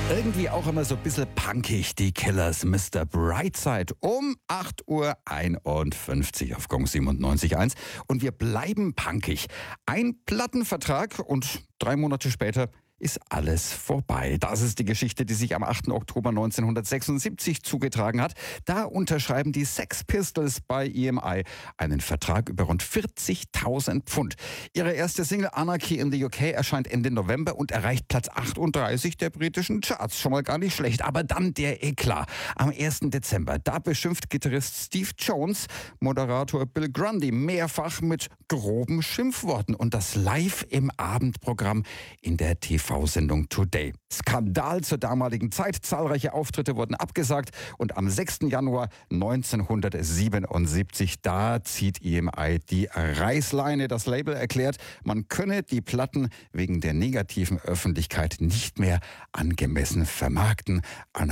Irgendwie auch immer so ein bisschen punkig, die Killers, Mr. Brightside um 8:51 Uhr auf Gong 97.1. Und wir bleiben punkig. Ein Plattenvertrag und 3 Monate später ist alles vorbei. Das ist die Geschichte, die sich am 8. Oktober 1976 zugetragen hat. Da unterschreiben die Sex Pistols bei EMI einen Vertrag über rund 40.000 Pfund. Ihre erste Single Anarchy in the UK erscheint Ende November und erreicht Platz 38 der britischen Charts. Schon mal gar nicht schlecht. Aber dann der Eklat. Am 1. Dezember, da beschimpft Gitarrist Steve Jones Moderator Bill Grundy mehrfach mit groben Schimpfworten. Und das live im Abendprogramm in der TV-Sendung Today. Skandal zur damaligen Zeit. Zahlreiche Auftritte wurden abgesagt. Und am 6. Januar 1977, da zieht EMI die Reißleine. Das Label erklärt, man könne die Platten wegen der negativen Öffentlichkeit nicht mehr angemessen vermarkten.